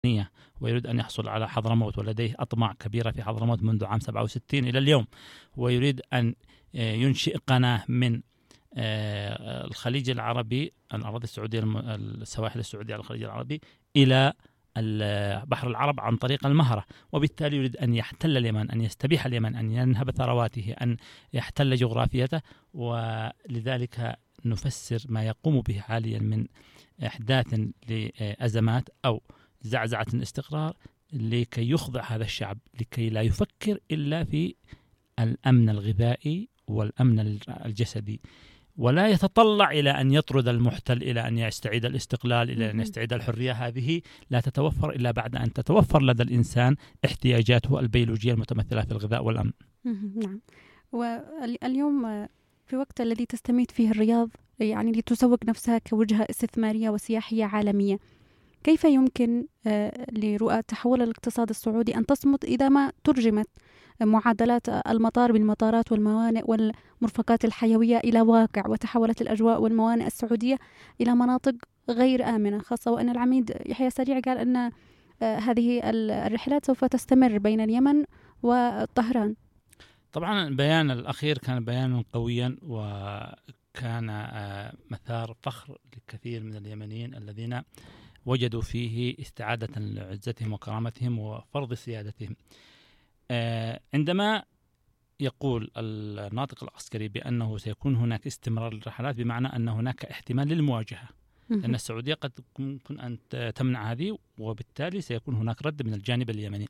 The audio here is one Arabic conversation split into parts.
ويريد أن يحصل على حضرموت، ولديه أطماع كبيرة في حضرموت منذ عام 67 إلى اليوم، ويريد أن ينشئ قناة من الخليج العربي، الأراضي السعودية، السواحل السعودية على الخليج العربي، إلى بحر العرب عن طريق المهرة. وبالتالي يريد أن يحتل اليمن، أن يستبيح اليمن، أن ينهب ثرواته، أن يحتل جغرافيته. ولذلك نفسر ما يقوم به حاليا من إحداث لأزمات أو زعزعة الاستقرار لكي يخضع هذا الشعب، لكي لا يفكر إلا في الأمن الغذائي والأمن الجسدي، ولا يتطلع إلى أن يطرد المحتل، إلى أن يستعيد الاستقلال، إلى أن يستعيد الحرية. هذه لا تتوفر إلا بعد أن تتوفر لدى الإنسان احتياجاته البيولوجية المتمثلة في الغذاء والأمن. نعم. واليوم في وقت الذي تستميت فيه الرياض يعني لتسوق نفسها كوجهة استثمارية وسياحية عالمية، كيف يمكن لرؤى تحول الاقتصاد السعودي أن تصمد إذا ما ترجمت معادلات المطار بالمطارات والموانئ والمرفقات الحيوية إلى واقع، وتحولت الأجواء والموانئ السعودية إلى مناطق غير آمنة، خاصة وأن العميد يحيى سريع قال أن هذه الرحلات سوف تستمر بين اليمن وطهران؟ طبعا البيان الأخير كان بيانا قويا، وكان مثار فخر لكثير من اليمنيين الذين وجدوا فيه استعادة لعزتهم وكرامتهم وفرض سيادتهم. عندما يقول الناطق العسكري بأنه سيكون هناك استمرار للرحلات، بمعنى أن هناك احتمال للمواجهة، لأن السعودية قد ممكن أن تمنع هذه، وبالتالي سيكون هناك رد من الجانب اليمني.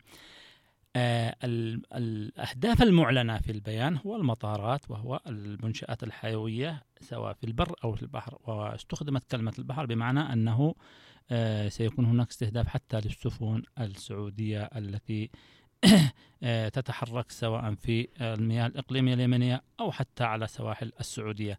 الأهداف المعلنة في البيان هو المطارات، وهو المنشآت الحيوية سواء في البر أو في البحر، واستخدمت كلمة البحر بمعنى أنه سيكون هناك استهداف حتى للسفن السعودية التي تتحرك سواء في المياه الإقليمية اليمنية أو حتى على سواحل السعودية.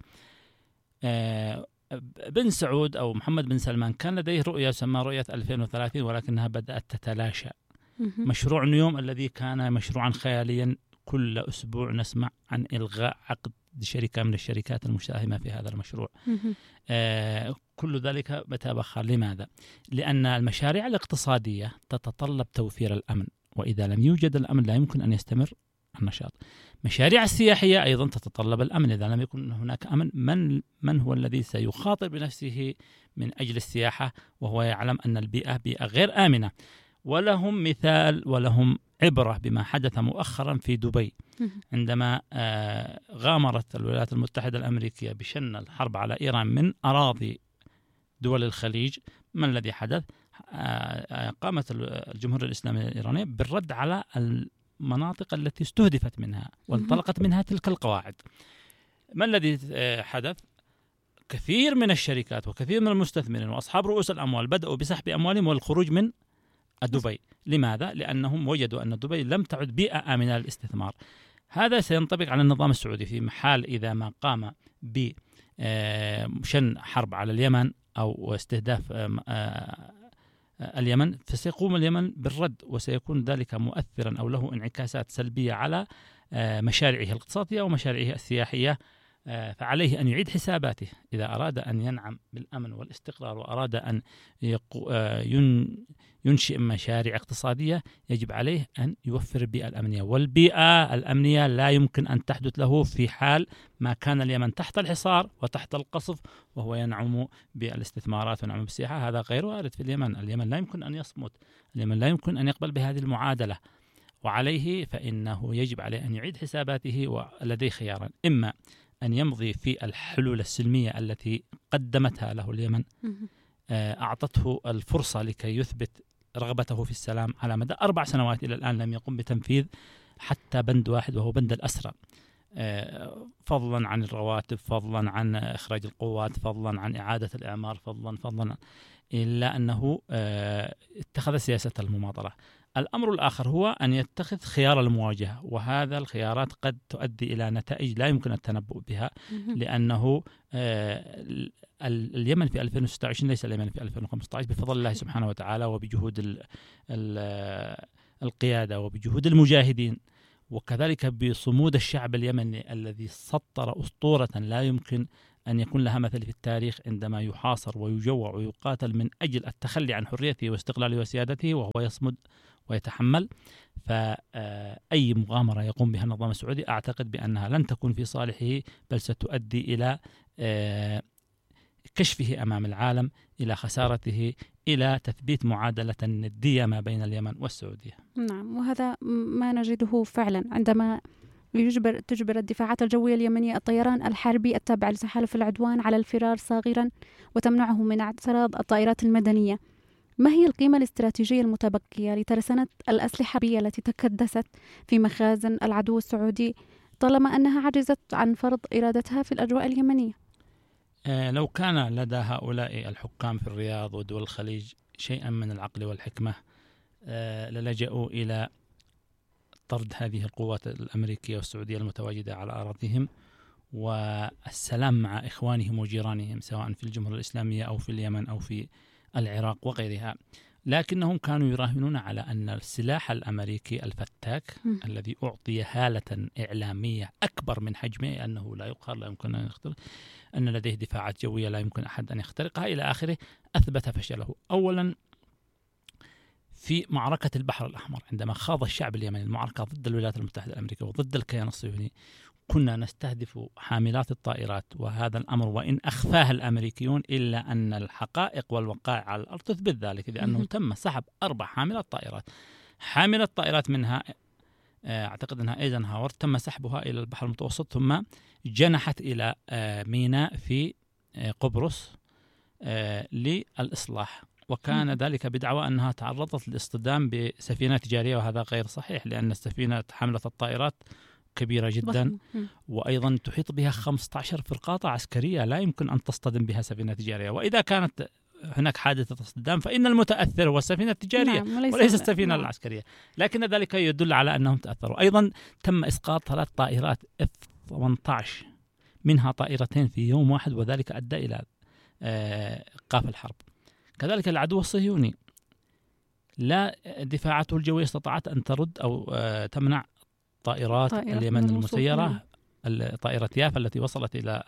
بن سعود أو محمد بن سلمان كان لديه رؤية تسمى رؤية 2030، ولكنها بدأت تتلاشى. مشروع نيوم الذي كان مشروعا خياليا، كل أسبوع نسمع عن إلغاء عقد شركة من الشركات المساهمة في هذا المشروع. كل ذلك بتبخر. لماذا؟ لأن المشاريع الاقتصادية تتطلب توفير الأمن، وإذا لم يوجد الأمن لا يمكن أن يستمر النشاط. مشاريع السياحية أيضا تتطلب الأمن، إذا لم يكن هناك أمن من هو الذي سيخاطر بنفسه من أجل السياحة وهو يعلم أن البيئة بيئة غير آمنة؟ ولهم مثال ولهم عبرة بما حدث مؤخرا في دبي، عندما غامرت الولايات المتحدة الأمريكية بشن الحرب على إيران من أراضي دول الخليج. ما الذي حدث؟ قامت الجمهورية الإسلامية الإيرانية بالرد على المناطق التي استهدفت منها وانطلقت منها تلك القواعد. ما الذي حدث؟ كثير من الشركات وكثير من المستثمرين وأصحاب رؤوس الأموال بدأوا بسحب أموالهم والخروج من دبي. لماذا؟ لأنهم وجدوا أن دبي لم تعد بيئة آمنة للاستثمار. هذا سينطبق على النظام السعودي في محال إذا ما قام بشن حرب على اليمن أو استهداف اليمن، فسيقوم اليمن بالرد، وسيكون ذلك مؤثرا أو له انعكاسات سلبية على مشاريعه الاقتصادية ومشاريعه السياحية. فعليه أن يعيد حساباته إذا أراد أن ينعم بالأمن والاستقرار وأراد أن ينشئ مشاريع اقتصادية. يجب عليه أن يوفر البيئة الأمنية، والبيئة الأمنية لا يمكن أن تحدث له في حال ما كان اليمن تحت الحصار وتحت القصف وهو ينعم بالاستثمارات وينعم بالسياحة. هذا غير وارد في اليمن. اليمن لا يمكن أن يصمت، اليمن لا يمكن أن يقبل بهذه المعادلة، وعليه فإنه يجب عليه أن يعيد حساباته. ولديه خيارا: إما أن يمضي في الحلول السلمية التي قدمتها له اليمن، أعطته الفرصة لكي يثبت رغبته في السلام على مدى 4 سنوات إلى الآن لم يقم بتنفيذ حتى بند واحد وهو بند الأسرى، فضلا عن الرواتب، فضلا عن إخراج القوات، فضلا عن إعادة الإعمار، فضلا إلا أنه اتخذ سياسة المماطلة. الأمر الآخر هو أن يتخذ خيار المواجهة، وهذا الخيارات قد تؤدي إلى نتائج لا يمكن التنبؤ بها، لأنه اليمن في 2026 ليس اليمن في 2015 بفضل الله سبحانه وتعالى وبجهود القيادة وبجهود المجاهدين، وكذلك بصمود الشعب اليمني الذي سطر أسطورة لا يمكن أن يكون لها مثل في التاريخ عندما يحاصر ويجوع ويقاتل من أجل التخلي عن حريته واستقلاله وسيادته، وهو يصمد ويتحمل. فأي مغامرة يقوم بها النظام السعودي أعتقد بأنها لن تكون في صالحه، بل ستؤدي إلى كشفه أمام العالم، إلى خسارته، إلى تثبيت معادلة ندية ما بين اليمن والسعودية. نعم، وهذا ما نجده فعلا عندما تجبر الدفاعات الجوية اليمنية الطيران الحربي التابع لتحالف العدوان على الفرار صاغرا، وتمنعه من اعتراض الطائرات المدنية. ما هي القيمة الاستراتيجية المتبقية لترسانة الأسلحة التي تكدست في مخازن العدو السعودي طالما أنها عجزت عن فرض إرادتها في الأجواء اليمنية؟ لو كان لدى هؤلاء الحكام في الرياض ودول الخليج شيئا من العقل والحكمة للجأوا إلى طرد هذه القوات الأمريكية والسعودية المتواجدة على أراضيهم، والسلام مع إخوانهم وجيرانهم سواء في الجمهورية الإسلامية أو في اليمن أو في العراق وغيرها. لكنهم كانوا يراهنون على أن السلاح الأمريكي الفتاك الذي أعطي هالة إعلامية أكبر من حجمه، أنه لا يقهر، لا يمكن أن يخترق، أن لديه دفاعات جوية لا يمكن أحد أن يخترقها إلى آخره، أثبت فشله. أولا في معركة البحر الأحمر، عندما خاض الشعب اليمني المعركة ضد الولايات المتحدة الأمريكية وضد الكيان الصهيوني، كنا نستهدف حاملات الطائرات، وهذا الأمر وإن أخفاه الأمريكيون إلا أن الحقائق والوقائع على الأرض تثبت ذلك، لأنه تم سحب 4 حاملات طائرات. حاملة طائرات منها أعتقد أنها ايزنهاور تم سحبها إلى البحر المتوسط، ثم جنحت إلى ميناء في قبرص للإصلاح، وكان ذلك بدعوى أنها تعرضت للاصطدام بسفينة تجارية، وهذا غير صحيح، لأن السفينة حاملة الطائرات كبيرة جدا، وأيضا تحيط بها 15 فرقاطة عسكرية لا يمكن أن تصطدم بها سفينة تجارية، وإذا كانت هناك حادثة اصطدام فإن المتأثر هو السفينة التجارية وليس السفينة العسكرية، لكن ذلك يدل على أنهم تأثروا. أيضا تم إسقاط 3 طائرات F-18 منها طائرتين في يوم واحد، وذلك أدى إلى إيقاف الحرب. كذلك العدو الصهيوني لا دفاعاته الجوية استطاعت أن ترد أو تمنع طائرات اليمن المسيرة، طائرة يافا التي وصلت إلى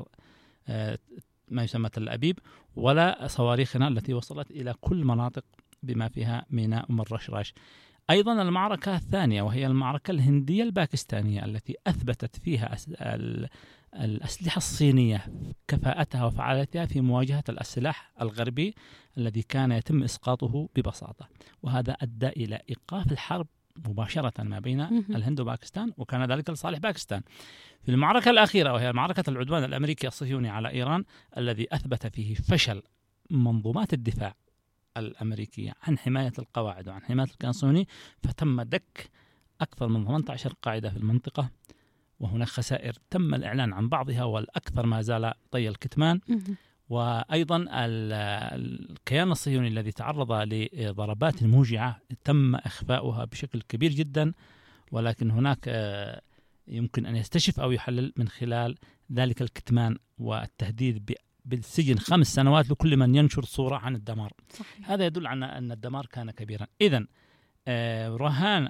ما يسمى تل أبيب، ولا صواريخنا التي وصلت إلى كل مناطق بما فيها ميناء الرشراش. أيضا المعركة الثانية وهي المعركة الهندية الباكستانية التي أثبتت فيها الأسلحة الصينية كفاءتها وفعاليتها في مواجهة السلاح الغربي الذي كان يتم إسقاطه ببساطة، وهذا أدى إلى إيقاف الحرب مباشرة ما بين الهند وباكستان، وكان ذلك لصالح باكستان. في المعركة الأخيرة وهي معركة العدوان الأمريكي الصهيوني على إيران، الذي أثبت فيه فشل منظومات الدفاع الأمريكية عن حماية القواعد وعن حماية الكيان الصهيوني، فتم دك أكثر من 18 قاعدة في المنطقة، وهناك خسائر تم الإعلان عن بعضها والأكثر ما زال طي الكتمان. وأيضا الكيان الصهيوني الذي تعرض لضربات موجعة تم إخفاؤها بشكل كبير جدا، ولكن هناك يمكن أن يستشف أو يحلل من خلال ذلك الكتمان والتهديد بالسجن 5 سنوات لكل من ينشر صورة عن الدمار. صحيح. هذا يدل على أن الدمار كان كبيرا. إذن رهان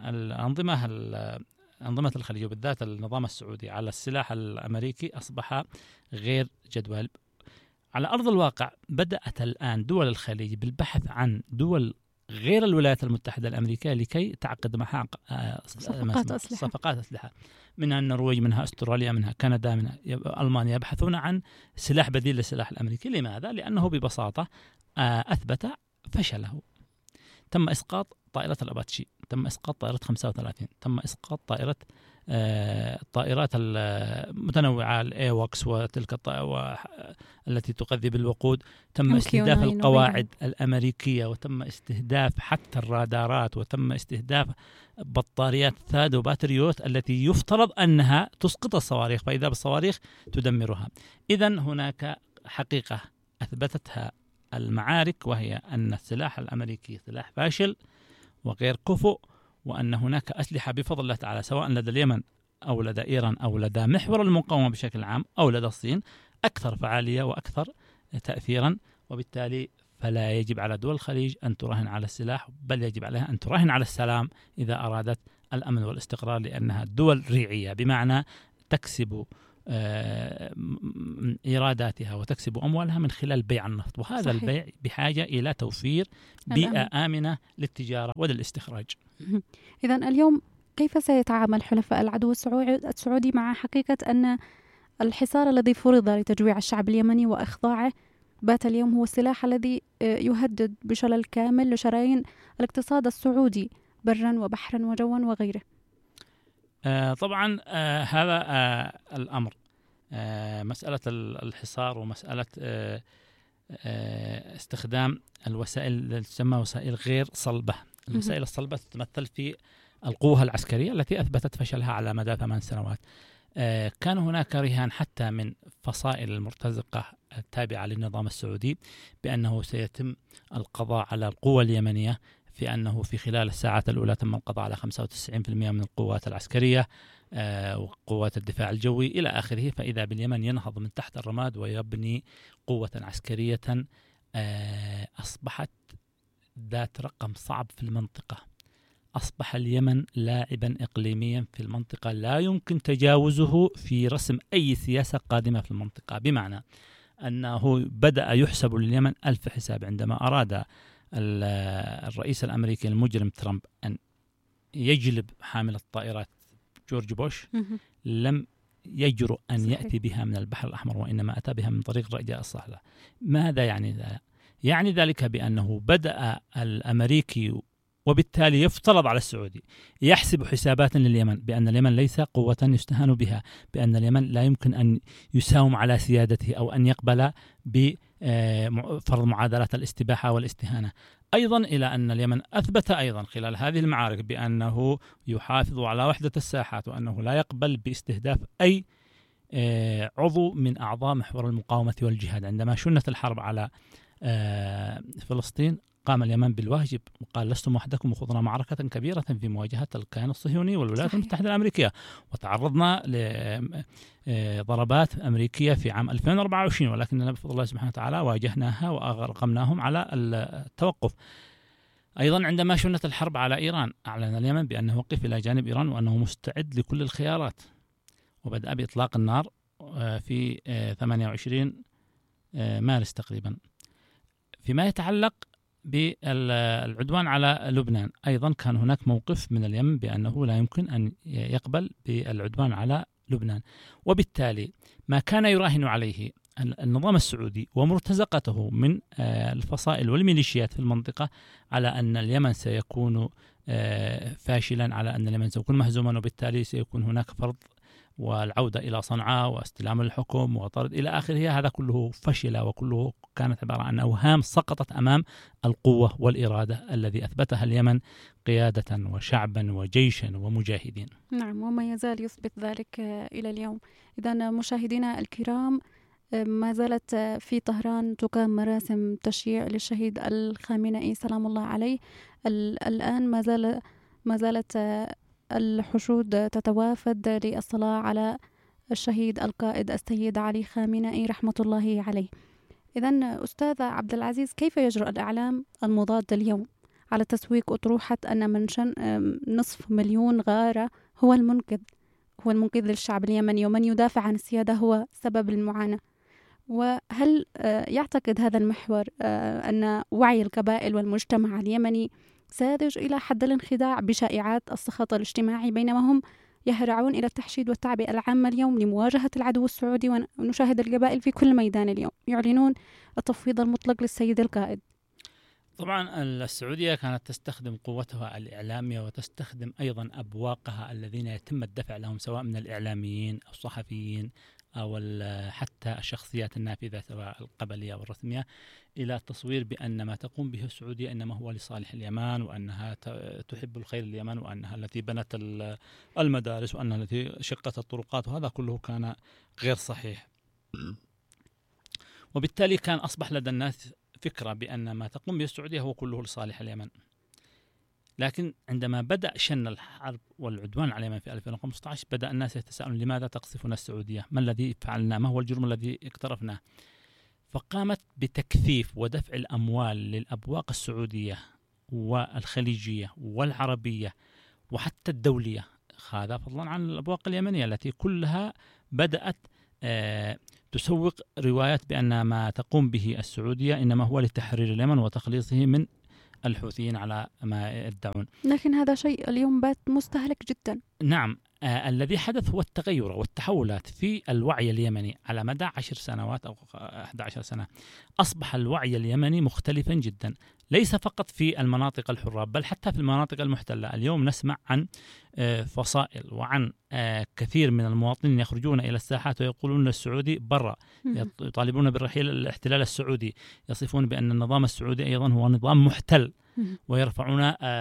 أنظمة الخليج وبالذات النظام السعودي على السلاح الأمريكي أصبح غير جدوى. على أرض الواقع بدأت الآن دول الخليج بالبحث عن دول غير الولايات المتحدة الأمريكية لكي تعقد معها صفقات أسلحة، منها النرويج، منها أستراليا، منها كندا، منها ألمانيا، يبحثون عن سلاح بديل للسلاح الأمريكي. لماذا؟ لأنه ببساطة أثبت فشله. تم إسقاط طائرة الأباتشي، تم إسقاط طائرة 35، تم إسقاط الطائرات المتنوعة الأيوكس وتلك الطائرة التي تقذي بالوقود، تم استهداف القواعد الأمريكية، وتم استهداف حتى الرادارات، وتم استهداف بطاريات ثاد وباتريوت التي يفترض أنها تسقط الصواريخ، فإذا بالصواريخ تدمرها. إذن هناك حقيقة أثبتتها المعارك، وهي أن السلاح الأمريكي سلاح فاشل وغير كفؤ، وأن هناك أسلحة بفضل الله تعالى سواء لدى اليمن أو لدى إيران أو لدى محور المقاومة بشكل عام أو لدى الصين أكثر فعالية وأكثر تأثيرا، وبالتالي فلا يجب على دول الخليج أن تراهن على السلاح، بل يجب عليها أن تراهن على السلام إذا أرادت الأمن والاستقرار، لأنها دول ريعية، بمعنى تكسب إيراداتها وتكسب أموالها من خلال بيع النفط، وهذا صحيح. البيع بحاجة إلى توفير بيئة آمنة للتجارة وللاستخراج. إذن اليوم كيف سيتعامل حلفاء العدو السعودي مع حقيقة أن الحصار الذي فرض لتجويع الشعب اليمني وإخضاعه بات اليوم هو السلاح الذي يهدد بشلل كامل لشرايين الاقتصاد السعودي برا وبحرا وجوا وغيره؟ طبعا هذا الأمر، مسألة الحصار ومسألة استخدام الوسائل التي تسمى وسائل غير صلبة. الوسائل الصلبة تتمثل في القوة العسكرية التي أثبتت فشلها على مدى 8 سنوات. كان هناك رهان حتى من فصائل المرتزقة التابعة للنظام السعودي بأنه سيتم القضاء على القوة اليمنية، في أنه في خلال الساعات الأولى تم القضاء على 95% من القوات العسكرية وقوات الدفاع الجوي إلى آخره. فإذا باليمن ينهض من تحت الرماد ويبني قوة عسكرية أصبحت ذات رقم صعب في المنطقة. أصبح اليمن لاعبا إقليميا في المنطقة لا يمكن تجاوزه في رسم أي سياسة قادمة في المنطقة، بمعنى أنه بدأ يحسب لليمن ألف حساب. عندما أراد الرئيس الأمريكي المجرم ترامب أن يجلب حامل الطائرات جورج بوش لم يجرؤ أن يأتي بها من البحر الأحمر، وإنما أتى بها من طريق رجاء الصحراء. ماذا يعني ذلك؟ يعني ذلك بأنه بدأ الأمريكي وبالتالي يفترض على السعودي يحسب حسابات لليمن بأن اليمن ليس قوة يستهان بها، بأن اليمن لا يمكن أن يساوم على سيادته أو أن يقبل بفرض معادلات الاستباحة والاستهانة. أيضا إلى أن اليمن أثبت أيضا خلال هذه المعارك بأنه يحافظ على وحدة الساحات، وأنه لا يقبل باستهداف أي عضو من أعضاء محور المقاومة والجهاد. عندما شنت الحرب على فلسطين قام اليمن بالواجب وقال لستم وحدكم وخضنا معركة كبيرة في مواجهة الكيان الصهيوني والولايات المتحدة الأمريكية، وتعرضنا لضربات أمريكية في عام 2024، ولكننا بفضل الله سبحانه وتعالى واجهناها وأغرقناهم على التوقف. أيضا عندما شنت الحرب على إيران أعلن اليمن بأنه وقف إلى جانب إيران وأنه مستعد لكل الخيارات، وبدأ بإطلاق النار في 28 مارس تقريبا. فيما يتعلق بالعدوان على لبنان أيضا كان هناك موقف من اليمن بأنه لا يمكن أن يقبل بالعدوان على لبنان، وبالتالي ما كان يراهن عليه النظام السعودي ومرتزقته من الفصائل والميليشيات في المنطقة على أن اليمن سيكون فاشلا، على أن اليمن سيكون مهزوما، وبالتالي سيكون هناك فرض والعودة إلى صنعاء واستلام الحكم وطرد إلى آخره. هذا كله فشل، وكله كانت عبارة عن أوهام سقطت أمام القوة والإرادة الذي أثبتها اليمن قيادة وشعبا وجيشا ومجاهدين. نعم، وما يزال يثبت ذلك إلى اليوم. إذن مشاهدينا الكرام، ما زالت في طهران تقام مراسم تشييع للشهيد الخامنئي سلام الله عليه. الآن ما زالت الحشود تتوافد للصلاة على الشهيد القائد السيد علي خامنئي رحمة الله عليه. إذن أستاذ عبد العزيز، كيف يجرؤ الإعلام المضاد اليوم على تسويق أطروحة أن منشن 500,000 غارة هو المنقذ للشعب اليمني، ومن يدافع عن السيادة هو سبب المعاناة؟ وهل يعتقد هذا المحور أن وعي القبائل والمجتمع اليمني ساذج إلى حد الانخداع بشائعات السخط الاجتماعي، بينما هم يهرعون إلى التحشيد والتعبئة العامة اليوم لمواجهة العدو السعودي؟ ونشاهد القبائل في كل ميدان اليوم يعلنون التفويض المطلق للسيد القائد. طبعا السعودية كانت تستخدم قوتها الإعلامية وتستخدم أيضا أبواقها الذين يتم الدفع لهم سواء من الإعلاميين أو الصحفيين أو حتى الشخصيات النافذة سواء القبلية أو الرسمية إلى التصوير بأن ما تقوم به السعودية إنما هو لصالح اليمن، وأنها تحب الخير لليمن، وأنها التي بنت المدارس، وأنها التي شقت الطرقات، وهذا كله كان غير صحيح. وبالتالي كان أصبح لدى الناس فكرة بأن ما تقوم به السعودية هو كله لصالح اليمن. لكن عندما بدأ شن الحرب والعدوان على اليمن في 2015 بدأ الناس يتساءلون لماذا تقصفنا السعودية؟ ما الذي فعلنا؟ ما هو الجرم الذي اقترفناه؟ فقامت بتكثيف ودفع الأموال للأبواق السعودية والخليجية والعربية وحتى الدولية، هذا فضلا عن الأبواق اليمنية التي كلها بدأت تسوق روايات بأن ما تقوم به السعودية إنما هو لتحرير اليمن وتخليصه من الحوثيين على ما يدعون. لكن هذا شيء اليوم بات مستهلك جدا. نعم. الذي حدث هو التغير والتحولات في الوعي اليمني على مدى 10 سنوات أو 11 سنة. أصبح الوعي اليمني مختلفا جدا، ليس فقط في المناطق الحرة بل حتى في المناطق المحتلة. اليوم نسمع عن فصائل وعن كثير من المواطنين يخرجون إلى الساحات ويقولون السعودي برا، يطالبون بالرحيل الاحتلال السعودي، يصفون بأن النظام السعودي أيضا هو نظام محتل، ويرفعون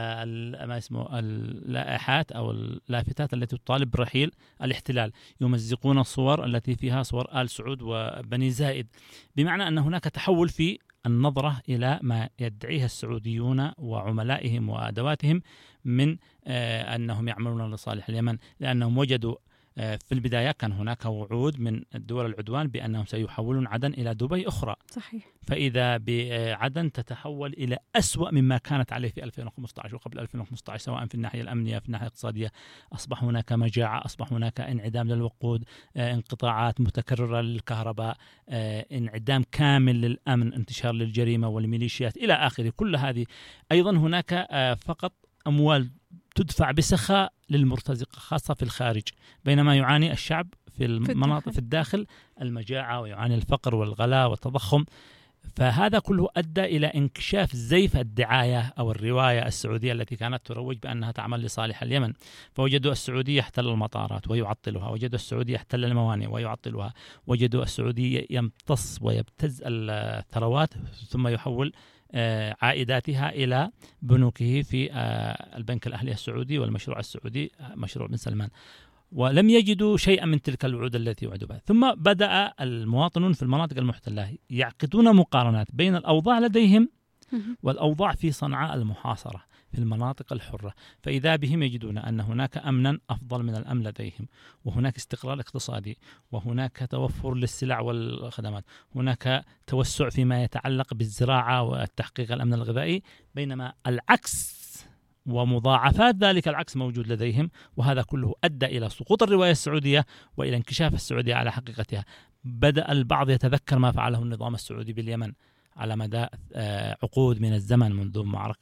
ما اسمه اللائحات أو اللافتات التي تطالب برحيل الاحتلال، يمزقون الصور التي فيها صور آل سعود وبني زايد، بمعنى أن هناك تحول في النظرة إلى ما يدعيه السعوديون وعملائهم وأدواتهم من أنهم يعملون لصالح اليمن، لأنهم وجدوا في البداية كان هناك وعود من الدول العدوان بأنهم سيحولون عدن إلى دبي أخرى. صحيح. فإذا بعدن تتحول إلى أسوأ مما كانت عليه في 2015 وقبل 2015، سواء في الناحية الأمنية في الناحية الاقتصادية. أصبح هناك مجاعة، أصبح هناك انعدام للوقود، انقطاعات متكررة للكهرباء، انعدام كامل للأمن، انتشار للجريمة والميليشيات إلى آخره. كل هذه أيضا هناك فقط أموال تدفع بسخاء للمرتزقة خاصة في الخارج، بينما يعاني الشعب في المناطق في الداخل المجاعة ويعاني الفقر والغلاء والتضخم. فهذا كله أدى إلى انكشاف زيف الدعاية أو الرواية السعودية التي كانت تروج بأنها تعمل لصالح اليمن. فوجدوا السعودي يحتل المطارات ويعطلها، وجدوا السعودي يحتل الموانئ ويعطلها، وجدوا السعودي يمتص ويبتز الثروات ثم يحول عائداتها إلى بنوكه في البنك الأهلي السعودي والمشروع السعودي مشروع بن سلمان، ولم يجدوا شيئا من تلك الوعود التي وعدوا بها. ثم بدأ المواطنون في المناطق المحتلة يعقدون مقارنات بين الأوضاع لديهم والأوضاع في صنعاء المحاصرة في المناطق الحرة، فإذا بهم يجدون أن هناك أمنا أفضل من الأمن لديهم، وهناك استقرار اقتصادي، وهناك توفر للسلع والخدمات، هناك توسع فيما يتعلق بالزراعة والتحقيق الأمن الغذائي، بينما العكس ومضاعفات ذلك العكس موجود لديهم. وهذا كله أدى إلى سقوط الرواية السعودية وإلى انكشاف السعودية على حقيقتها. بدأ البعض يتذكر ما فعله النظام السعودي باليمن على مدى عقود من الزمن، منذ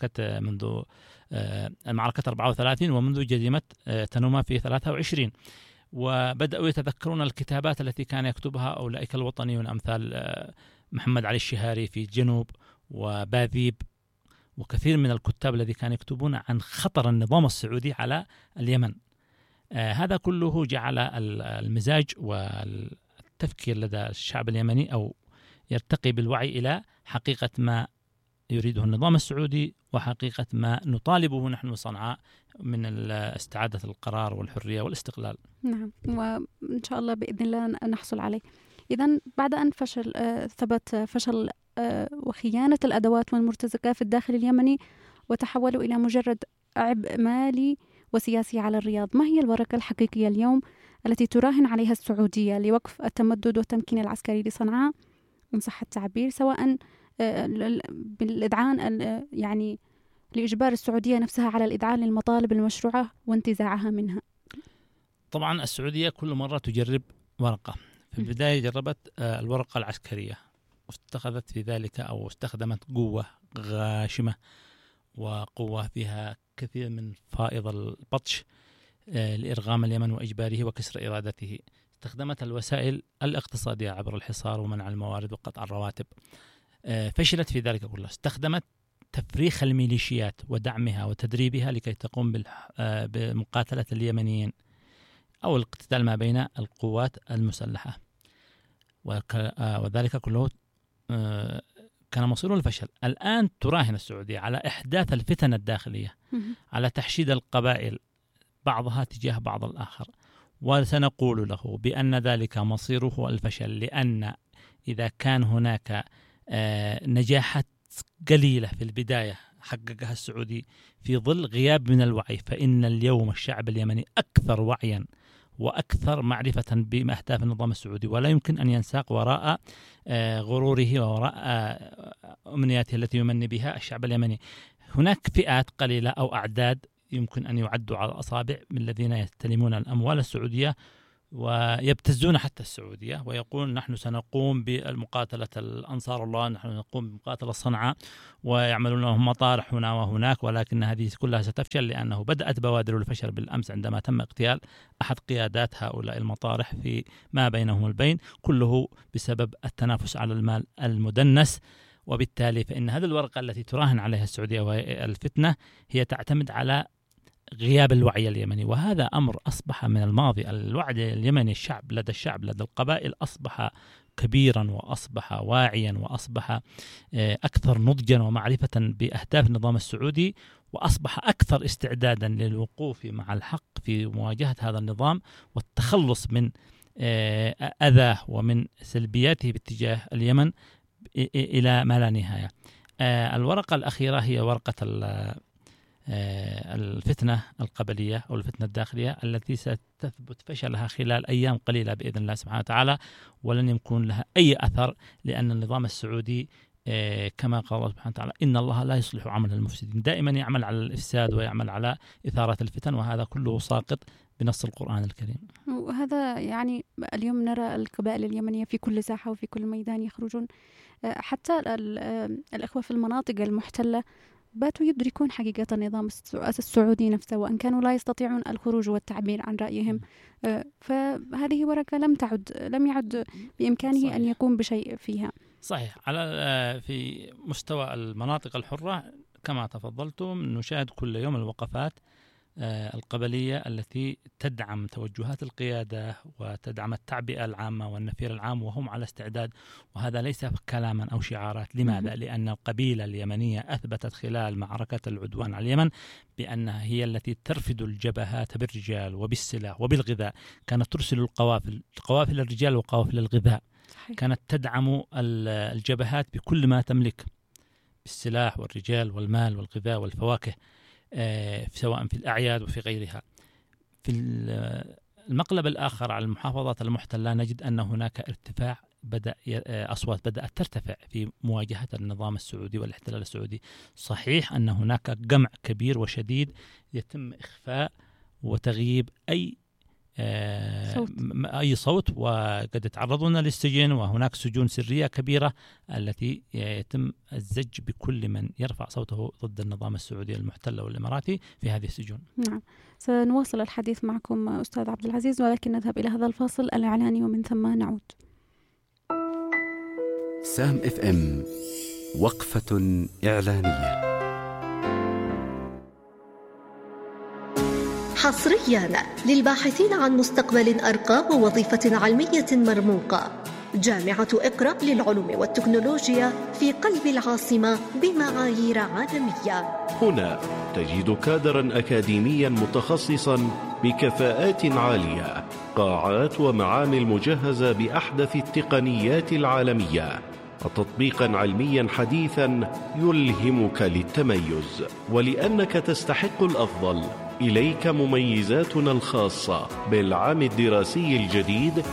معركة 34 ومنذ جريمة تنوما في 23، وبدأوا يتذكرون الكتابات التي كان يكتبها أولئك الوطنيون أمثال محمد علي الشهاري في الجنوب وباذيب وكثير من الكتاب الذي كانوا يكتبون عن خطر النظام السعودي على اليمن. هذا كله جعل المزاج والتفكير لدى الشعب اليمني أو يرتقي بالوعي إلى حقيقة ما يريده النظام السعودي وحقيقة ما نطالبه نحن صنعاء من استعادة القرار والحرية والاستقلال. نعم، وإن شاء الله بإذن الله نحصل عليه. إذن بعد أن ثبت فشل وخيانة الأدوات والمرتزقة في الداخل اليمني وتحولوا إلى مجرد عبء مالي وسياسي على الرياض، ما هي الورقة الحقيقية اليوم التي تراهن عليها السعودية لوقف التمدد والتمكين العسكري لصنعاء إن صح التعبير، سواء بالإذعان يعني لإجبار السعودية نفسها على الإذعان للمطالب المشروعة وانتزاعها منها؟ طبعا السعودية كل مرة تجرب ورقة. في البداية جربت الورقة العسكرية واستخدمت في ذلك أو استخدمت قوة غاشمة وقوة فيها كثير من فائض البطش لإرغام اليمن وإجباره وكسر إرادته. استخدمت الوسائل الاقتصادية عبر الحصار ومنع الموارد وقطع الرواتب، فشلت في ذلك كله. استخدمت تفريخ الميليشيات ودعمها وتدريبها لكي تقوم بمقاتلة اليمنيين أو الاقتتال ما بين القوات المسلحة، وذلك كله كان مصيره الفشل. الآن تراهن السعودية على إحداث الفتن الداخلية، على تحشيد القبائل بعضها تجاه بعض الآخر، وسنقول له بأن ذلك مصيره الفشل، لأن إذا كان هناك نجاحات قليلة في البداية حققها السعودي في ظل غياب من الوعي، فإن اليوم الشعب اليمني أكثر وعيا وأكثر معرفة بأهداف النظام السعودي، ولا يمكن أن ينساق وراء غروره ووراء أمنياته التي يمني بها الشعب اليمني. هناك فئات قليلة أو أعداد يمكن أن يعدوا على الأصابع من الذين يستلمون الأموال السعودية ويبتزون حتى السعودية ويقول نحن سنقوم بمقاتلة الأنصار الله، نحن نقوم بمقاتلة صنعاء، ويعملون لهم مطارح هنا وهناك، ولكن هذه كلها ستفشل لأنه بدأت بوادر الفشل بالأمس عندما تم اغتيال أحد قيادات هؤلاء المطارح في ما بينهم البين، كله بسبب التنافس على المال المدنس. وبالتالي فإن هذه الورقة التي تراهن عليها السعودية وهي الفتنة هي تعتمد على غياب الوعي اليمني، وهذا أمر أصبح من الماضي. الوعي اليمني الشعب لدى القبائل أصبح كبيرا، وأصبح واعيا، وأصبح أكثر نضجا ومعرفة بأهداف النظام السعودي، وأصبح أكثر استعدادا للوقوف مع الحق في مواجهة هذا النظام والتخلص من أذاه ومن سلبياته باتجاه اليمن إلى ما لا نهاية. الورقة الأخيرة هي ورقة الفتنة القبلية أو الفتنة الداخلية التي ستثبت فشلها خلال أيام قليلة بإذن الله سبحانه وتعالى، ولن يكون لها أي أثر، لأن النظام السعودي كما قال الله سبحانه وتعالى إن الله لا يصلح عمل المفسدين، دائما يعمل على الإفساد ويعمل على إثارة الفتن، وهذا كله ساقط بنص القرآن الكريم. وهذا يعني اليوم نرى القبائل اليمنية في كل ساحة وفي كل ميدان يخرجون، حتى الأخوة في المناطق المحتلة باتوا يدركون حقيقة النظام السعودي نفسه، وأن كانوا لا يستطيعون الخروج والتعبير عن رأيهم، فهذه ورقة لم يعد بإمكانه صحيح. أن يقوم بشيء فيها. صحيح. في مستوى المناطق الحرة كما تفضلتم نشاهد كل يوم الوقفات القبلية التي تدعم توجهات القيادة وتدعم التعبئة العامة والنفير العام، وهم على استعداد، وهذا ليس كلاما أو شعارات. لماذا؟ لأن القبيلة اليمنية أثبتت خلال معركة العدوان على اليمن بأنها هي التي ترفد الجبهات بالرجال وبالسلاح وبالغذاء، كانت ترسل قوافل الرجال وقوافل الغذاء، كانت تدعم الجبهات بكل ما تملك بالسلاح والرجال والمال والغذاء والفواكه، سواء في الأعياد وفي غيرها. في المقلب الآخر على المحافظات المحتلة نجد أن هناك ارتفاع أصوات بدأت ترتفع في مواجهة النظام السعودي والاحتلال السعودي. صحيح أن هناك جمع كبير وشديد يتم إخفاء وتغييب أي صوت، وقد تعرضون للسجن، وهناك سجون سرية كبيرة التي يتم الزج بكل من يرفع صوته ضد النظام السعودي المحتل والإماراتي في هذه السجون. نعم، سنواصل الحديث معكم أستاذ عبد العزيز، ولكن نذهب إلى هذا الفاصل الإعلاني ومن ثم نعود. سام FM وقفة إعلانية. حصريا للباحثين عن مستقبل أرقى ووظيفة علمية مرموقة، جامعة إقرأ للعلوم والتكنولوجيا في قلب العاصمة بمعايير عالمية. هنا تجد كادرا أكاديميا متخصصا بكفاءات عالية، قاعات ومعامل مجهزة بأحدث التقنيات العالمية، وتطبيقا علميا حديثا يلهمك للتميز. ولأنك تستحق الأفضل، إليك مميزاتنا الخاصة بالعام الدراسي الجديد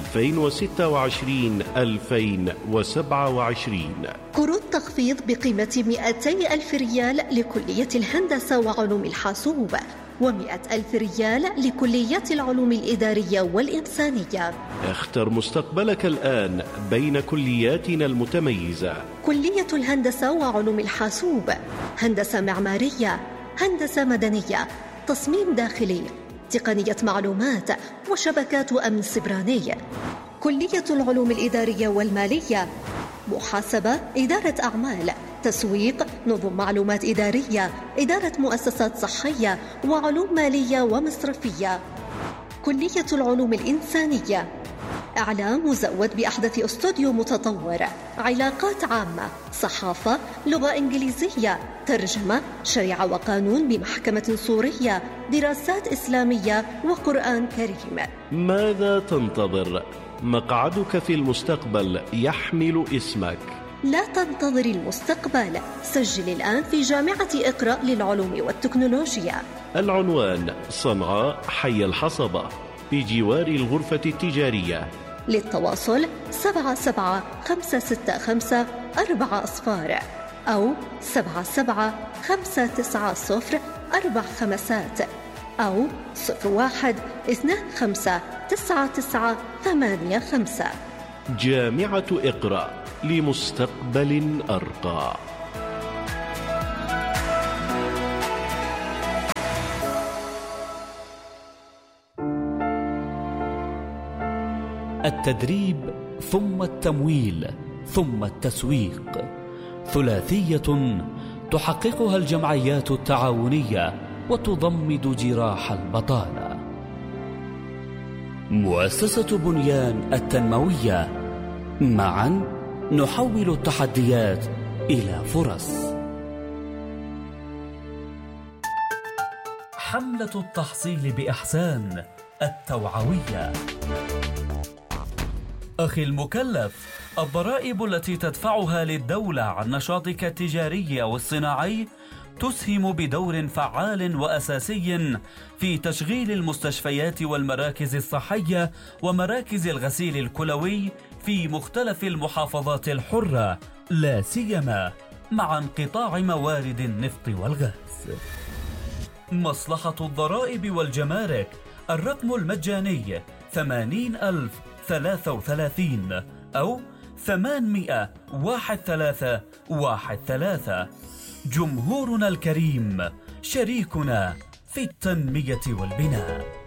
2026-2027. كروت تخفيض بقيمة 200,000 ريال لكلية الهندسة وعلوم الحاسوب، و100,000 ريال لكليات العلوم الإدارية والإنسانية. اختر مستقبلك الآن بين كلياتنا المتميزة: كلية الهندسة وعلوم الحاسوب، هندسة معمارية، هندسة مدنية، تصميم داخلي، تقنية معلومات وشبكات وأمن سيبراني. كلية العلوم الإدارية والمالية، محاسبة، إدارة أعمال، تسويق، نظم معلومات إدارية، إدارة مؤسسات صحية، وعلوم مالية ومصرفية. كلية العلوم الإنسانية، إعلام مزود بأحدث استوديو متطور، علاقات عامة، صحافة، لغة إنجليزية، ترجمة، شريعة وقانون بمحكمة سورية، دراسات إسلامية وقرآن كريم. ماذا تنتظر؟ مقعدك في المستقبل يحمل اسمك. لا تنتظر المستقبل، سجل الآن في جامعة إقرأ للعلوم والتكنولوجيا. العنوان: صنعاء، حي الحصبة، بجوار الغرفة التجارية. للتواصل 77-565-4 أو 77-590-4 5 أو 01-259985. جامعة إقرأ لمستقبل أرقى. التدريب ثم التمويل ثم التسويق، ثلاثية تحققها الجمعيات التعاونية وتضمد جراح البطالة. مؤسسة بنيان التنموية، معا نحول التحديات إلى فرص. حملة التحصيل بإحسان التوعوية. أخي المكلف، الضرائب التي تدفعها للدولة عن نشاطك التجاري أو الصناعي تسهم بدور فعال وأساسي في تشغيل المستشفيات والمراكز الصحية ومراكز الغسيل الكلوي في مختلف المحافظات الحرة، لا سيما مع انقطاع موارد النفط والغاز. مصلحة الضرائب والجمارك، الرقم المجاني 80,033 أو 800-1313. جمهورنا الكريم شريكنا في التنمية والبناء.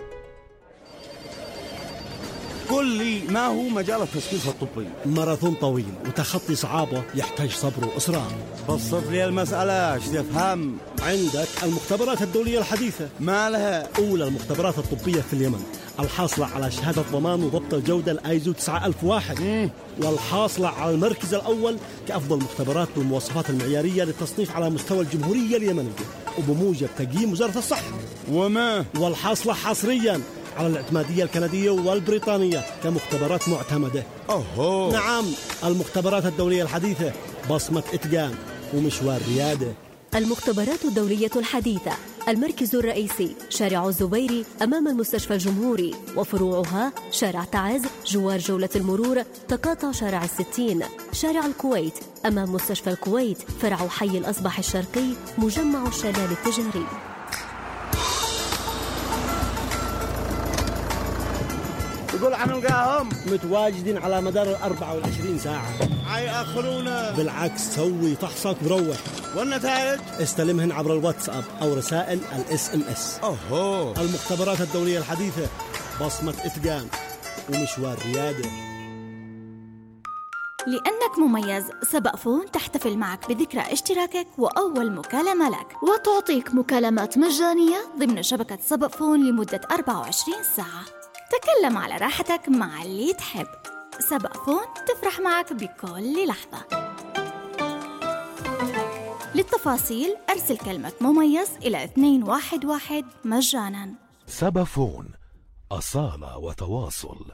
قل لي، ما هو مجال التشخيص الطبي؟ ماراثون طويل وتخطي صعابة يحتاج صبر وإصرار. بسط لي المسألة، ايش تفهم؟ عندك المختبرات الدولية الحديثة، ما لها؟ أولى المختبرات الطبية في اليمن، الحاصلة على شهادة ضمان وضبط الجودة الآيزو 9001، والحاصلة على المركز الأول كأفضل مختبرات بالمواصفات المعيارية للتصنيف على مستوى الجمهورية اليمنية وبموجب تقييم وزارة الصحة. والحاصلة حصرياً على الاعتمادية الكندية والبريطانية كمختبرات معتمدة. نعم، المختبرات الدولية الحديثة، بصمة إتقان ومشوار ريادة. المختبرات الدولية الحديثة، المركز الرئيسي شارع الزبيري أمام المستشفى الجمهوري، وفروعها شارع تعز جوار جولة المرور، تقاطع شارع 60، شارع الكويت أمام مستشفى الكويت، فرع حي الأصبح الشرقي، مجمع الشلال التجاري. يقول عن نلقاهم متواجدين على مدار 24 ساعة. حيأخرونا. بالعكس، سوي فحصك وروح. والنتائج استلمهن عبر الواتساب أو رسائل الSMS. المختبرات الدولية الحديثة، بصمة إتقان ومشوار ريادة. لأنك مميز، سبأفون تحتفل معك بذكرى اشتراكك وأول مكالمة لك، وتعطيك مكالمات مجانية ضمن شبكة سبأفون لمدة 24 ساعة. تكلم على راحتك مع اللي تحب. سبأفون تفرح معك بكل لحظة. للتفاصيل أرسل كلمة مميز إلى 211 مجانا. سبأفون، أصالة وتواصل.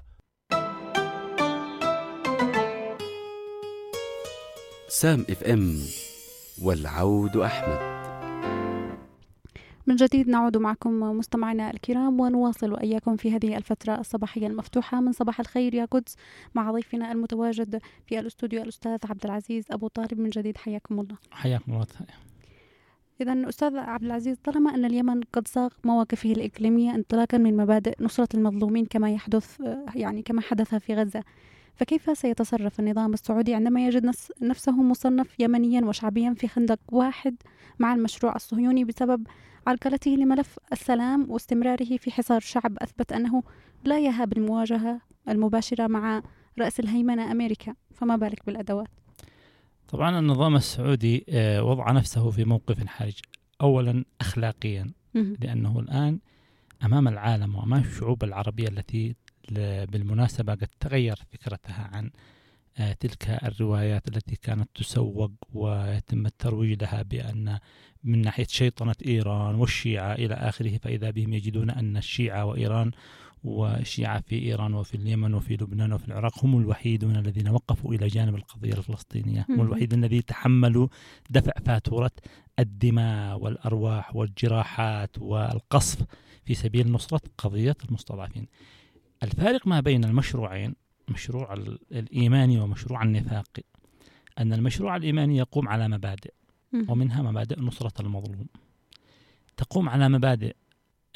سام FM، والعود أحمد. من جديد نعود معكم مستمعينا الكرام، ونواصل وإياكم في هذه الفترة الصباحية المفتوحة من صباح الخير يا قدس مع ضيفنا المتواجد في الاستوديو الأستاذ عبد العزيز أبو طالب. من جديد حياكم الله. حياكم الله. إذن أستاذ عبد العزيز، طالما أن اليمن قد صاغ مواقفه الإقليمية انطلاقا من مبادئ نصرة المظلومين كما حدث في غزة، فكيف سيتصرف النظام السعودي عندما يجد نفسه مصنف يمنيا وشعبيا في خندق واحد مع المشروع الصهيوني بسبب عرقلته لملف السلام واستمراره في حصار شعب أثبت أنه لا يهاب المواجهة المباشرة مع رأس الهيمنة أمريكا، فما بالك بالأدوات؟ طبعا النظام السعودي وضع نفسه في موقف حرج، أولا أخلاقيا، لأنه الآن أمام العالم وأمام الشعوب العربية التي بالمناسبة قد تغير فكرتها عن تلك الروايات التي كانت تسوق ويتم الترويج لها بأن من ناحية شيطنة إيران والشيعة إلى آخره، فإذا بهم يجدون أن الشيعة وإيران والشيعة في إيران وفي اليمن وفي لبنان وفي العراق هم الوحيدون الذين وقفوا إلى جانب القضية الفلسطينية، هم الوحيدون الذين تحملوا دفع فاتورة الدماء والأرواح والجراحات والقصف في سبيل نصرة قضية المستضعفين. الفارق ما بين المشروعين، مشروع الإيماني ومشروع النفاقي، أن المشروع الإيماني يقوم على مبادئ، ومنها مبادئ نصرة المظلوم، تقوم على مبادئ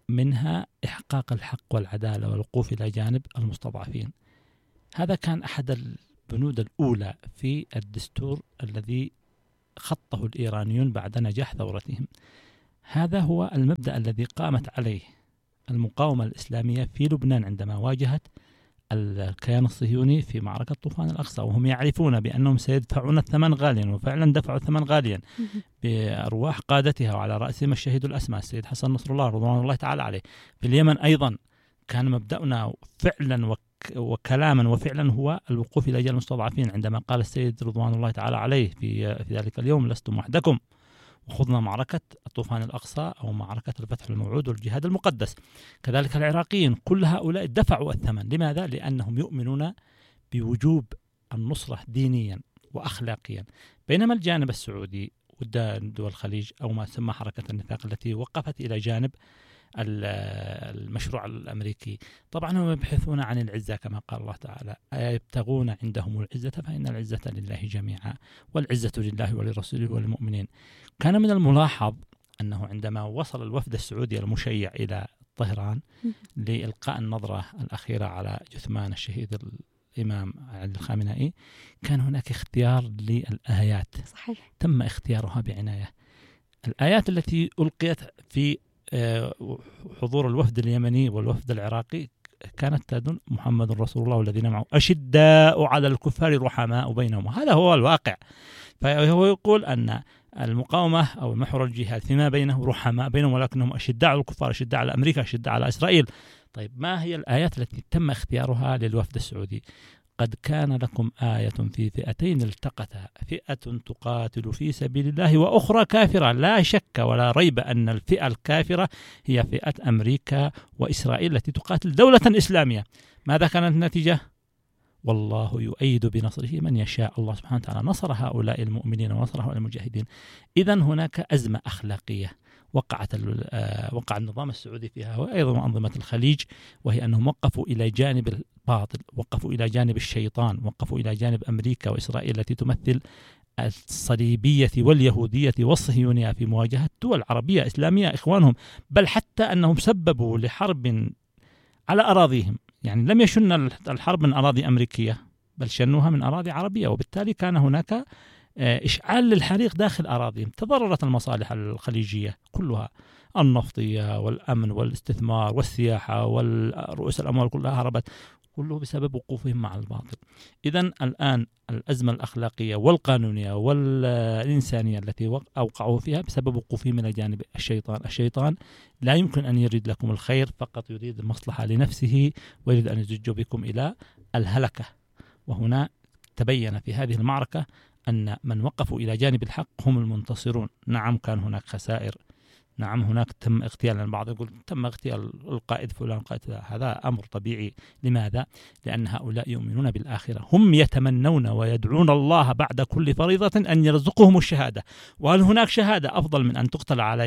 منها إحقاق الحق والعدالة والوقوف إلى جانب المستضعفين. هذا كان أحد البنود الأولى في الدستور الذي خطه الإيرانيون بعد نجاح ثورتهم. هذا هو المبدأ الذي قامت عليه المقاومة الإسلامية في لبنان عندما واجهت الكيان الصهيوني في معركة طوفان الأقصى، وهم يعرفون بأنهم سيدفعون الثمن غاليا، وفعلا دفعوا الثمن غاليا بأرواح قادتها، وعلى رأسهم الشهيد الأسمى السيد حسن نصر الله رضوان الله تعالى عليه. في اليمن أيضا كان مبدأنا فعلا وكلاما وفعلا هو الوقوف إلى جانب المستضعفين، عندما قال السيد رضوان الله تعالى عليه في ذلك اليوم: لستم وحدكم، وخضنا معركة طوفان الأقصى أو معركة الفتح الموعود والجهاد المقدس. كذلك العراقيين، كل هؤلاء دفعوا الثمن. لماذا؟ لأنهم يؤمنون بوجوب النصرة دينيا وأخلاقيا. بينما الجانب السعودي ودول الخليج أو ما تسمى حركة النفاق التي وقفت إلى جانب المشروع الأمريكي، طبعا هم يبحثون عن العزة كما قال الله تعالى: يبتغون عندهم العزة فإن العزة لله جميعا والعزة لله ولرسوله وللمؤمنين. كان من الملاحظ أنه عندما وصل الوفد السعودي المشيع إلى طهران لإلقاء النظرة الأخيرة على جثمان الشهيد الإمام علي الخامنائي، كان هناك اختيار للآيات. صحيح. تم اختيارها بعناية. الآيات التي ألقيت في حضور الوفد اليمني والوفد العراقي كانت تدل: محمد رسول الله والذين معه أشداء على الكفار رحماء بينهم. هذا هو الواقع. فهو يقول أن المقاومة أو محور الجهاد فيما بينه رحماء بينهم، ولكنهم أشداء على الكفار، أشداء على أمريكا، أشداء على إسرائيل. طيب، ما هي الآيات التي تم اختيارها للوفد السعودي؟ قد كان لكم آية في فئتين التقتا، فئة تقاتل في سبيل الله وأخرى كافرة. لا شك ولا ريب أن الفئة الكافرة هي فئة أمريكا وإسرائيل التي تقاتل دولة إسلامية. ماذا كانت النتيجة؟ والله يؤيد بنصره من يشاء. الله سبحانه وتعالى نصر هؤلاء المؤمنين ونصر هؤلاء المجاهدين. إذن هناك أزمة أخلاقية وقع النظام السعودي فيها، وأيضا أنظمة الخليج، وهي أنهم وقفوا إلى جانب الباطل، وقفوا إلى جانب الشيطان، وقفوا إلى جانب أمريكا وإسرائيل التي تمثل الصليبية واليهودية والصهيونية في مواجهة دول عربية إسلامية إخوانهم، بل حتى أنهم سببوا لحرب على أراضيهم. يعني لم يشن الحرب من أراضي أمريكية، بل شنوها من أراضي عربية، وبالتالي كان هناك إشعال للحريق داخل أراضيهم. تضررت المصالح الخليجية كلها، النفطية والأمن والاستثمار والسياحة والرؤوس الأموال كلها هربت، كله بسبب وقوفهم مع الباطل. إذن الآن الأزمة الأخلاقية والقانونية والإنسانية التي أوقعوا فيها بسبب وقوفهم إلى جانب الشيطان. الشيطان لا يمكن أن يريد لكم الخير، فقط يريد المصلحة لنفسه، ويريد أن يزج بكم إلى الهلكة. وهنا تبين في هذه المعركة أن من وقفوا إلى جانب الحق هم المنتصرون. نعم، كان هناك خسائر، نعم هناك تم اغتيال، البعض يقول تم اغتيال القائد فلان قائد فلان. هذا أمر طبيعي. لماذا؟ لأن هؤلاء يؤمنون بالآخرة، هم يتمنون ويدعون الله بعد كل فريضة أن يرزقهم الشهادة. وهل هناك شهادة أفضل من أن تقتل على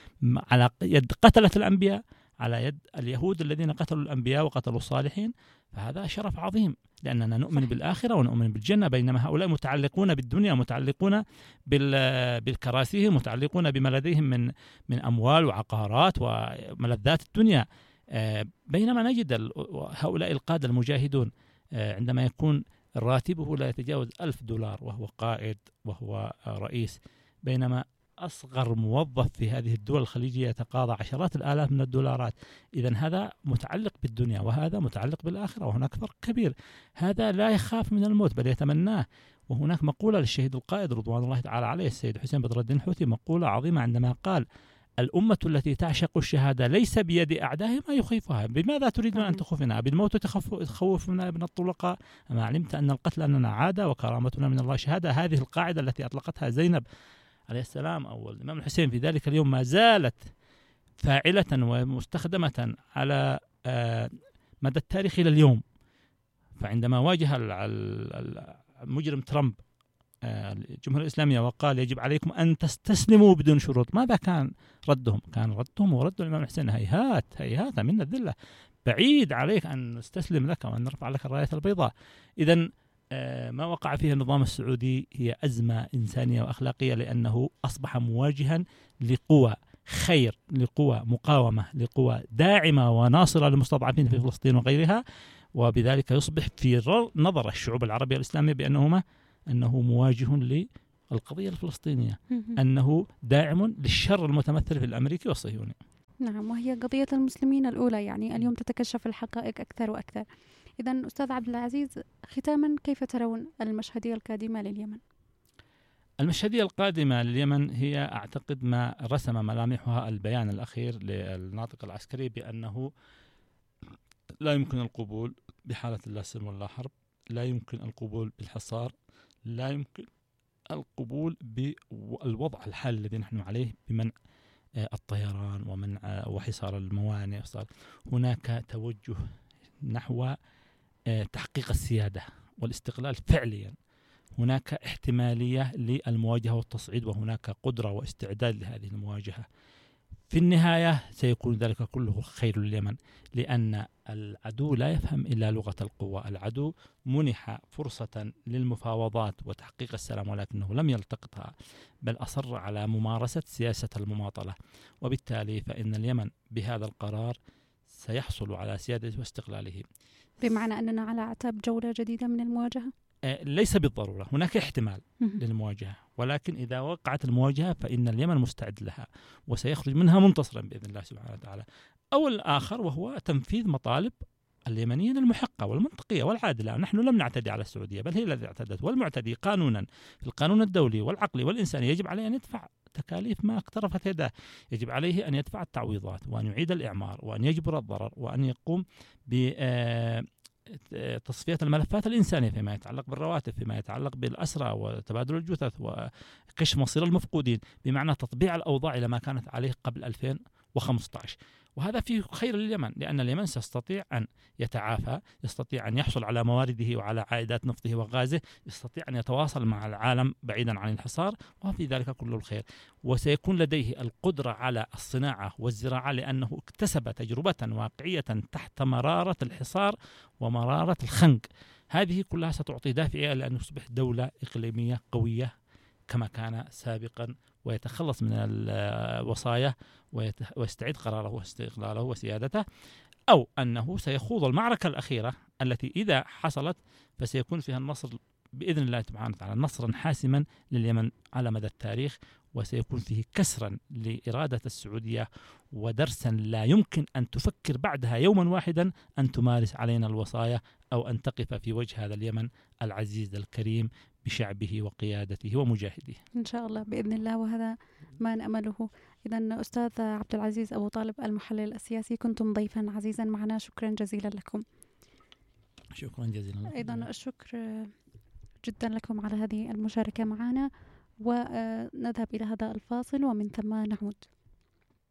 يد قتلة الأنبياء، على يد اليهود الذين قتلوا الأنبياء وقتلوا الصالحين؟ فهذا شرف عظيم، لأننا نؤمن بالآخرة ونؤمن بالجنة، بينما هؤلاء متعلقون بالدنيا، متعلقون بالكراسي، متعلقون بما لديهم من أموال وعقارات وملذات الدنيا. بينما نجد هؤلاء القادة المجاهدون عندما يكون راتبه لا يتجاوز $1000 وهو قائد وهو رئيس، بينما أصغر موظف في هذه الدول الخليجية يتقاضى عشرات الآلاف من الدولارات. إذن هذا متعلق بالدنيا وهذا متعلق بالآخرة، وهناك فرق كبير. هذا لا يخاف من الموت بل يتمناه. وهناك مقولة للشهيد القائد رضوان الله تعالى عليه السيد حسين بدر الدين الحوثي، مقولة عظيمة عندما قال: الأمة التي تعشق الشهادة ليس بيد أعدائها ما يخيفها. بماذا تريدون أن تخوفنا؟ بالموت تخوفنا من الطلقاء؟ أما علمت أن القتل أننا عادة وكرامتنا من الله شهادة. هذه القاعدة التي أطلقتها زينب عليه السلام أو الإمام الحسين في ذلك اليوم ما زالت فاعلة ومستخدمة على مدى التاريخ إلى اليوم. فعندما واجه المجرم ترامب الجمهورية الإسلامية وقال يجب عليكم أن تستسلموا بدون شروط، ماذا كان ردهم؟ كان ردهم ورد الإمام الحسين: هيهات هيهات من الذلة، بعيد عليك أن نستسلم لك وأن نرفع لك الراية البيضاء. إذن ما وقع فيه النظام السعودي هي أزمة إنسانية وأخلاقية، لأنه أصبح مواجها لقوى خير لقوى مقاومة، لقوى داعمة وناصرة للمستضعفين في فلسطين وغيرها، وبذلك يصبح في نظر الشعوب العربية الإسلامية أنه مواجه للقضية الفلسطينية، أنه داعم للشر المتمثل في الأمريكي والصهيوني. نعم، وهي قضية المسلمين الأولى، يعني اليوم تتكشف الحقائق أكثر وأكثر. إذن أستاذ عبد العزيز، ختاما كيف ترون المشهدية القادمة لليمن؟ المشهدية القادمة لليمن هي أعتقد ما رسم ملامحها البيان الأخير للناطق العسكري بأنه لا يمكن القبول بحالة لا سلم ولا حرب، لا يمكن القبول بالحصار، لا يمكن القبول بالوضع الحالي الذي نحن عليه بمنع الطيران ومنع وحصار الموانئ. صار هناك توجه نحو تحقيق السيادة والاستقلال فعليا، هناك احتمالية للمواجهة والتصعيد، وهناك قدرة واستعداد لهذه المواجهة. في النهاية سيكون ذلك كله خير لليمن، لأن العدو لا يفهم إلا لغة القوة. العدو منح فرصة للمفاوضات وتحقيق السلام ولكنه لم يلتقطها، بل أصر على ممارسة سياسة المماطلة، وبالتالي فإن اليمن بهذا القرار سيحصل على سيادته واستقلاله. بمعنى أننا على أعتاب جولة جديدة من المواجهة؟ ليس بالضرورة، هناك احتمال للمواجهة، ولكن إذا وقعت المواجهة فإن اليمن مستعد لها وسيخرج منها منتصرا بإذن الله سبحانه وتعالى. أو الآخر وهو تنفيذ مطالب اليمنيين المحقة والمنطقية والعادلة. نحن لم نعتدي على السعودية، بل هي التي اعتدت، والمعتدي قانونا في القانون الدولي والعقلي والإنساني يجب عليه أن يدفع تكاليف ما اقترفت يده، يجب عليه أن يدفع التعويضات وأن يعيد الإعمار وأن يجبر الضرر وأن يقوم تصفية الملفات الإنسانية فيما يتعلق بالرواتب، فيما يتعلق بالأسرى وتبادل الجثث وكشف مصير المفقودين، بمعنى تطبيع الأوضاع إلى ما كانت عليه قبل 2015. وهذا فيه خير لليمن، لأن اليمن سيستطيع أن يتعافى، يستطيع أن يحصل على موارده وعلى عائدات نفطه وغازه، يستطيع أن يتواصل مع العالم بعيدا عن الحصار، وفي ذلك كل الخير. وسيكون لديه القدرة على الصناعة والزراعة، لأنه اكتسب تجربة واقعية تحت مرارة الحصار ومرارة الخنق. هذه كلها ستعطي دافعية لأن يصبح دولة إقليمية قوية كما كان سابقا، ويتخلص من الوصايا ويستعيد قراره واستقلاله وسيادته، أو أنه سيخوض المعركة الأخيرة التي إذا حصلت فسيكون فيها النصر بإذن الله سبحانه وتعالى، نصرا حاسما لليمن على مدى التاريخ، وسيكون فيه كسرا لإرادة السعودية ودرسا لا يمكن أن تفكر بعدها يوما واحدا أن تمارس علينا الوصايا أو أن تقف في وجه هذا اليمن العزيز الكريم بشعبه وقيادته ومجاهديه. إن شاء الله بإذن الله، وهذا ما نأمله. إذن أستاذ عبد العزيز أبو طالب المحلل السياسي، كنتم ضيفا عزيزا معنا، شكرا جزيلا لكم. شكرا جزيلا لكم. أيضا الشكر جدا لكم على هذه المشاركة معنا، ونذهب إلى هذا الفاصل ومن ثم نعود.